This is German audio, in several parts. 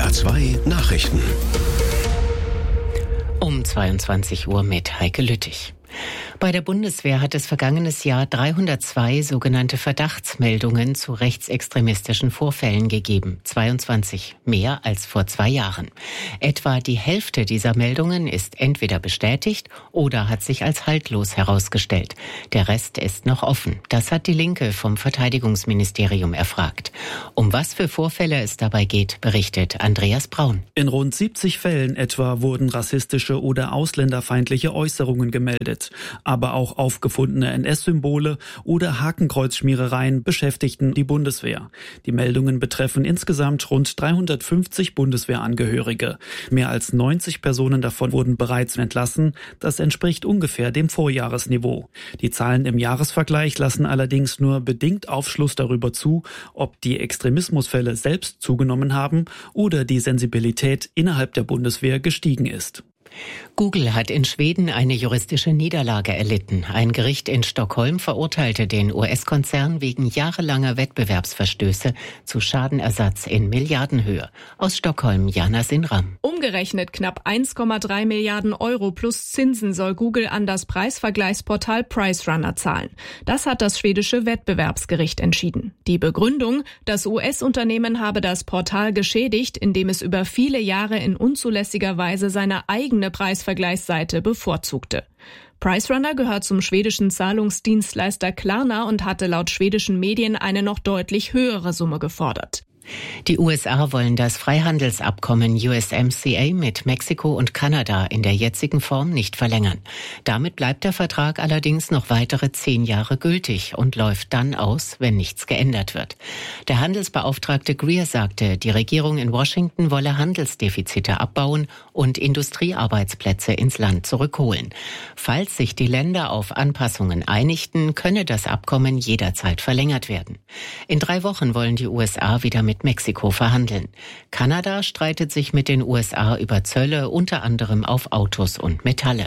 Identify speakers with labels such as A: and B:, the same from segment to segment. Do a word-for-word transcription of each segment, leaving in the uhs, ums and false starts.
A: A zwei Nachrichten.
B: Um zweiundzwanzig Uhr mit Heike Lüttich. Bei der Bundeswehr hat es vergangenes Jahr dreihundertzwei sogenannte Verdachtsmeldungen zu rechtsextremistischen Vorfällen gegeben. zweiundzwanzig mehr als vor zwei Jahren. Etwa die Hälfte dieser Meldungen ist entweder bestätigt oder hat sich als haltlos herausgestellt. Der Rest ist noch offen. Das hat die Linke vom Verteidigungsministerium erfragt. Um was für Vorfälle es dabei geht, berichtet Andreas Braun.
C: In rund siebzig Fällen etwa wurden rassistische oder ausländerfeindliche Äußerungen gemeldet. Aber auch aufgefundene N S-Symbole oder Hakenkreuzschmierereien beschäftigten die Bundeswehr. Die Meldungen betreffen insgesamt rund dreihundertfünfzig Bundeswehrangehörige. Mehr als neunzig Personen davon wurden bereits entlassen. Das entspricht ungefähr dem Vorjahresniveau. Die Zahlen im Jahresvergleich lassen allerdings nur bedingt Aufschluss darüber zu, ob die Extremismusfälle selbst zugenommen haben oder die Sensibilität innerhalb der Bundeswehr gestiegen ist.
B: Google hat in Schweden eine juristische Niederlage erlitten. Ein Gericht in Stockholm verurteilte den U S-Konzern wegen jahrelanger Wettbewerbsverstöße zu Schadenersatz in Milliardenhöhe. Aus Stockholm, Jana Sinram.
D: Umgerechnet knapp eins Komma drei Milliarden Euro plus Zinsen soll Google an das Preisvergleichsportal PriceRunner zahlen. Das hat das schwedische Wettbewerbsgericht entschieden. Die Begründung: Das U S-Unternehmen habe das Portal geschädigt, indem es über viele Jahre in unzulässiger Weise seine eigene Preisvergleichsseite bevorzugte. PriceRunner gehört zum schwedischen Zahlungsdienstleister Klarna und hatte laut schwedischen Medien eine noch deutlich höhere Summe gefordert.
B: Die U S A wollen das Freihandelsabkommen U S M C A mit Mexiko und Kanada in der jetzigen Form nicht verlängern. Damit bleibt der Vertrag allerdings noch weitere zehn Jahre gültig und läuft dann aus, wenn nichts geändert wird. Der Handelsbeauftragte Greer sagte, die Regierung in Washington wolle Handelsdefizite abbauen und Industriearbeitsplätze ins Land zurückholen. Falls sich die Länder auf Anpassungen einigten, könne das Abkommen jederzeit verlängert werden. In drei Wochen wollen die U S A wieder mit Mexiko verhandeln. Kanada streitet sich mit den U S A über Zölle, unter anderem auf Autos und Metalle.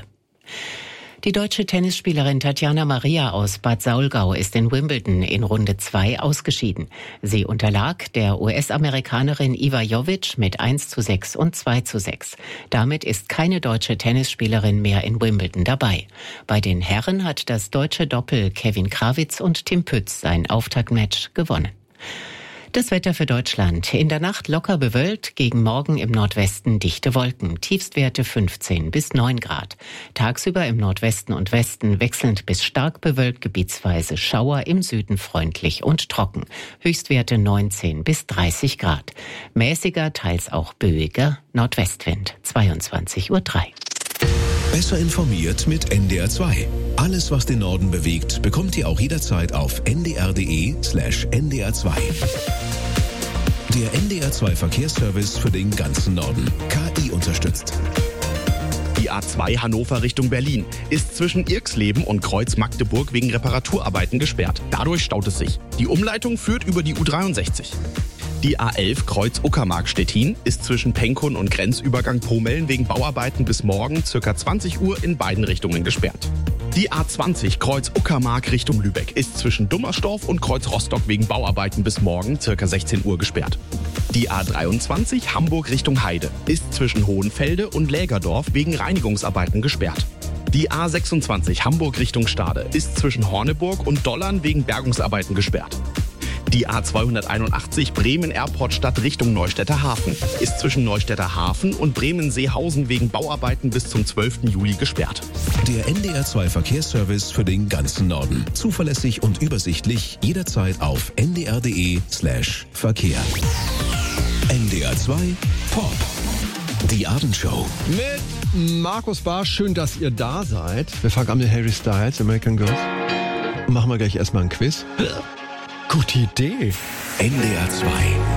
B: Die deutsche Tennisspielerin Tatjana Maria aus Bad Saulgau ist in Wimbledon in Runde zwei ausgeschieden. Sie unterlag der U S-Amerikanerin Iva Jovic mit eins zu sechs und zwei zu sechs. Damit ist keine deutsche Tennisspielerin mehr in Wimbledon dabei. Bei den Herren hat das deutsche Doppel Kevin Krawitz und Tim Pütz sein Auftaktmatch gewonnen. Das Wetter für Deutschland. In der Nacht locker bewölkt, gegen Morgen im Nordwesten dichte Wolken. Tiefstwerte fünfzehn bis neun Grad. Tagsüber im Nordwesten und Westen wechselnd bis stark bewölkt, gebietsweise Schauer, im Süden freundlich und trocken. Höchstwerte neunzehn bis dreißig Grad. Mäßiger, teils auch böiger Nordwestwind. zweiundzwanzig Uhr drei.
A: Besser informiert mit N D R zwei. Alles, was den Norden bewegt, bekommt ihr auch jederzeit auf n d r punkt d e slash n d r zwei. Der N D R zwei Verkehrsservice für den ganzen Norden. K I unterstützt.
E: Die A zwei Hannover Richtung Berlin ist zwischen Irxleben und Kreuz Magdeburg wegen Reparaturarbeiten gesperrt. Dadurch staut es sich. Die Umleitung führt über die U dreiundsechzig. Die A elf Kreuz Uckermark-Stettin ist zwischen Penkun und Grenzübergang Pomeln wegen Bauarbeiten bis morgen ca. zwanzig Uhr in beiden Richtungen gesperrt. Die A zwanzig Kreuz Uckermark Richtung Lübeck ist zwischen Dummersdorf und Kreuz Rostock wegen Bauarbeiten bis morgen ca. sechzehn Uhr gesperrt. Die A dreiundzwanzig Hamburg Richtung Heide ist zwischen Hohenfelde und Lägerdorf wegen Reinigungsarbeiten gesperrt. Die A sechsundzwanzig Hamburg Richtung Stade ist zwischen Horneburg und Dollern wegen Bergungsarbeiten gesperrt. Die A zweihunderteinundachtzig Bremen-Airport-Stadt Richtung Neustädter Hafen ist zwischen Neustädter Hafen und Bremen-Seehausen wegen Bauarbeiten bis zum zwölften Juli gesperrt.
A: Der N D R zwei Verkehrsservice für den ganzen Norden. Zuverlässig und übersichtlich, jederzeit auf n d r punkt d e slash Verkehr. N D R zwei Pop. Die Abendshow.
F: Mit Markus Barsch. Schön, dass ihr da seid. Wir fangen an mit Harry Styles, American Girls. Machen wir gleich erstmal ein Quiz. Gute Idee.
A: N D R zwei.